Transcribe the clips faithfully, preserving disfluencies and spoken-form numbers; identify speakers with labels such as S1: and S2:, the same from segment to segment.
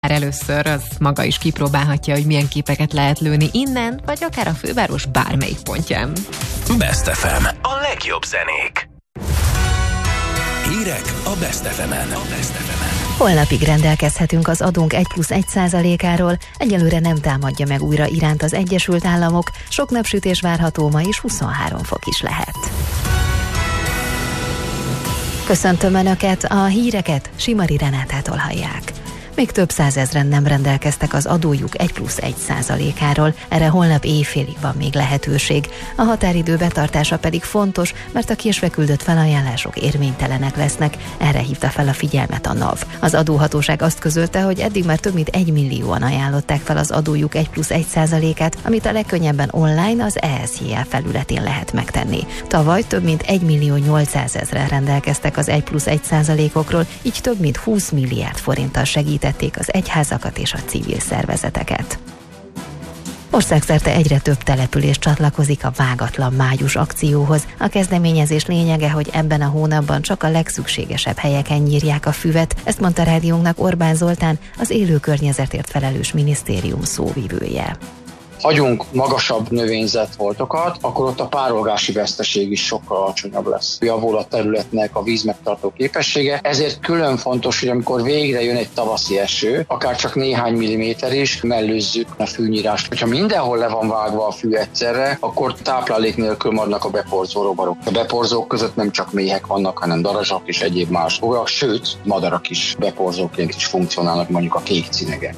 S1: Először az maga is kipróbálhatja, hogy milyen képeket lehet lőni innen, vagy akár a főváros bármelyik pontján.
S2: Best ef em. A legjobb zenék. Hírek a Best ef emen.
S3: Holnapig rendelkezhetünk az adónk egy plusz egy százalékáról, egyelőre nem támadja meg újra Iránt az Egyesült Államok, sok napsütés várható, ma is huszonhárom fok is lehet. Köszöntöm Önöket, a híreket Simari Renátától hallják. Még több százezren nem rendelkeztek az adójuk egy plusz egy százalékáról, erre holnap éjfélig van még lehetőség. A határidő betartása pedig fontos, mert a késve küldött felajánlások érvénytelenek lesznek, erre hívta fel a figyelmet a NAV. Az adóhatóság azt közölte, hogy eddig már több mint egy millióan ajánlották fel az adójuk egy plusz egy százalékát, amit a legkönnyebben online az e es jé el felületén lehet megtenni. Tavaly több mint egy millió nyolcszázezren rendelkeztek az egy plusz egy százalékokról, így több mint húsz milliárd forinttal segített az egyházakat és a civil szervezeteket. Országszerte egyre több település csatlakozik a Vágatlan május akcióhoz. A kezdeményezés lényege, hogy ebben a hónapban csak a legszükségesebb helyeken nyírják a füvet, ezt mondta rádiónknak Orbán Zoltán, az élő környezetért felelős minisztérium szóvivője.
S4: Hagyunk magasabb növényzetfoltokat, akkor ott a párolgási veszteség is sokkal alacsonyabb lesz. Javul a területnek a víz megtartó képessége, ezért külön fontos, hogy amikor végre jön egy tavaszi eső, akár csak néhány milliméter is, mellőzzük a fűnyírást. Ha mindenhol le van vágva a fű egyszerre, akkor táplálék nélkül maradnak a beporzó rovarok. A beporzók között nem csak méhek vannak, hanem darazsak és egyéb más rovarok, sőt, madarak is beporzóként is funkcionálnak, mondjuk a kék cinege.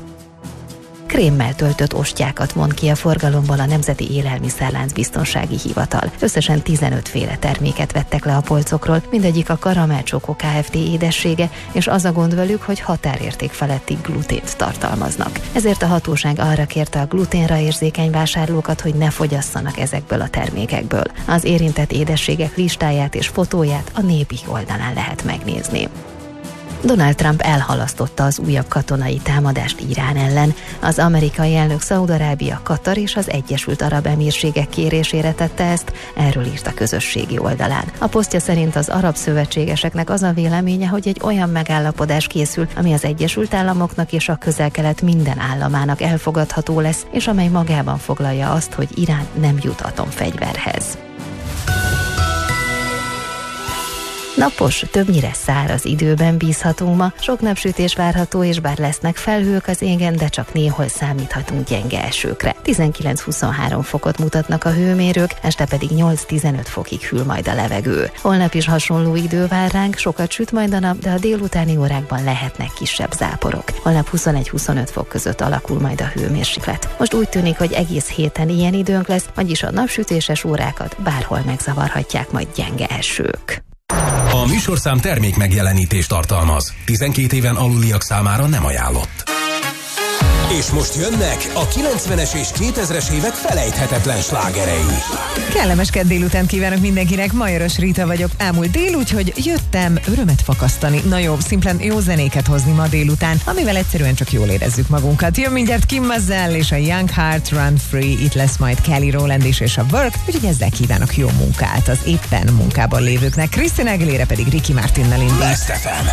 S3: Krémmel töltött ostyákat mond ki a forgalomból a Nemzeti Élelmiszerlánc Biztonsági Hivatal. Összesen tizenöt féle terméket vettek le a polcokról, mindegyik a Karamell Csokó Kft. Édessége, és az a gond velük, hogy határérték feletti glutént tartalmaznak. Ezért a hatóság arra kérte a gluténra érzékeny vásárlókat, hogy ne fogyasszanak ezekből a termékekből. Az érintett édességek listáját és fotóját a Népi oldalán lehet megnézni. Donald Trump elhalasztotta az újabb katonai támadást Irán ellen. Az amerikai elnök Szaúd-Arábia, Katar és az Egyesült Arab Emírségek kérésére tette ezt, erről írt a közösségi oldalán. A posztja szerint az arab szövetségeseknek az a véleménye, hogy egy olyan megállapodás készül, ami az Egyesült Államoknak és a Közel-Kelet minden államának elfogadható lesz, és amely magában foglalja azt, hogy Irán nem jut atomfegyverhez. Napos, többnyire száraz időben bízhatunk ma, sok napsütés várható, és bár lesznek felhők az égen, de csak néhol számíthatunk gyenge esőkre. tizenkilenc-huszonhárom fokot mutatnak a hőmérők, este pedig nyolc-tizenöt fokig hűl majd a levegő. Holnap is hasonló idő vár ránk, sokat süt majd a nap, de a délutáni órákban lehetnek kisebb záporok. Holnap huszonegy-huszonöt fok között alakul majd a hőmérséklet. Most úgy tűnik, hogy egész héten ilyen időnk lesz, vagyis a napsütéses órákat bárhol megzavarhatják majd gyenge esők.
S2: A műsorszám termék megjelenítést tartalmaz. tizenkét éven aluliak számára nem ajánlott. És most jönnek a kilencvenes és kétezres évek felejthetetlen slágerei.
S5: Kellemes kedd délután kívánok mindenkinek, Majoros Rita vagyok. Elmúlt dél, úgyhogy jöttem örömet fakasztani. Na jó, szimplán jó zenéket hozni ma délután, amivel egyszerűen csak jól érezzük magunkat. Jön mindjárt Kim Mazel és a Young Heart Run Free, itt lesz majd Kelly Rowland is és a Work, úgyhogy ezzel kívánok jó munkát az éppen munkában lévőknek. Christina Aguilera pedig Ricky Martinnal indít.
S2: Best ef em.